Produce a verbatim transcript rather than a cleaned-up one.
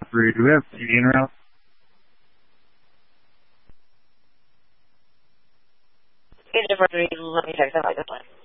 three. Do we have T V in route? Agent four three, let me check that out this line.